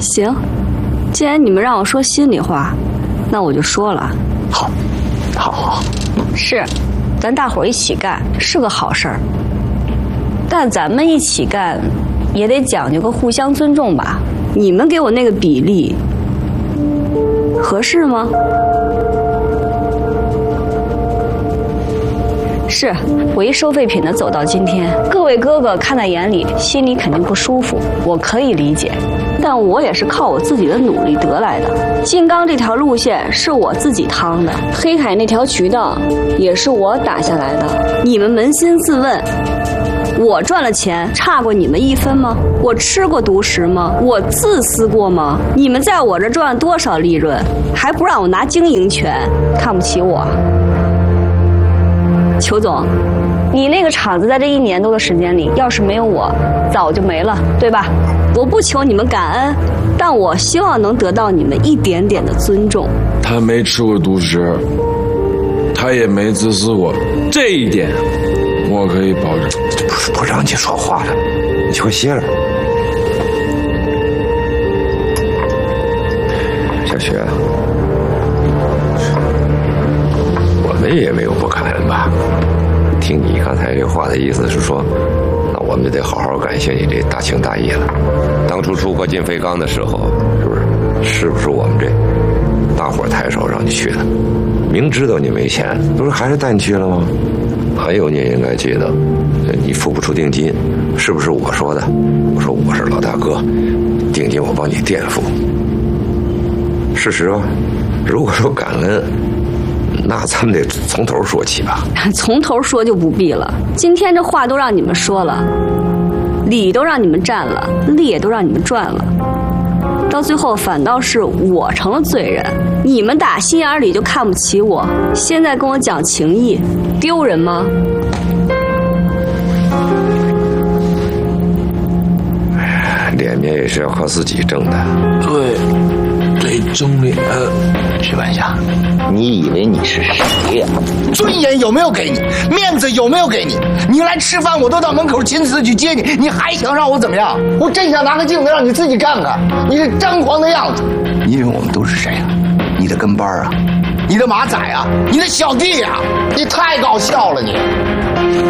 行，既然你们让我说心里话，那我就说了。 好， 是，咱大伙儿一起干是个好事儿，但咱们一起干也得讲究个互相尊重吧。你们给我那个比例合适吗？是我一收废品的走到今天，各位哥哥看在眼里，心里肯定不舒服，我可以理解。但我也是靠我自己的努力得来的。金刚这条路线是我自己趟的，黑海那条渠道也是我打下来的。你们扪心自问，我赚了钱差过你们一分吗？我吃过独食吗？我自私过吗？你们在我这赚了多少利润，还不让我拿经营权，看不起我？裘总，你那个厂子在这1年多的时间里，要是没有我，早就没了，对吧？我不求你们感恩，但我希望能得到你们一点点的尊重。 他没吃过独食，他也没自私过，这一点我可以保证。 不让你说话了，你去歇着。小雪，我们也没有不感恩吧？听你刚才这话的意思是说，那我们就得好好感谢你这大情大义了。当初出国进飞钢的时候，是不是我们这大伙抬手让你去的？明知道你没钱，不是还是带你去了吗？还有，你也应该记得，你付不出定金，是不是我说的？我说我是老大哥，定金我帮你垫付。事实吧，如果说感恩，那咱们得从头说起吧。 从头说就不必了，今天这话都让你们说了，理都让你们占了，利也都让你们赚了，到最后反倒是我成了罪人。你们打心眼里就看不起我，现在跟我讲情义，丢人吗？ 脸面也是要靠自己挣的。 对，得争脸。 徐晚霞，你以为你是谁呀？尊严有没有给你？面子有没有给你？你来吃饭，我都到门口亲自去接你，你还想让我怎么样？我真想拿个镜子让你自己看看，你是张狂的样子。你以为我们都是谁啊？你的跟班啊？你的马仔啊？你的小弟啊？你太搞笑了你！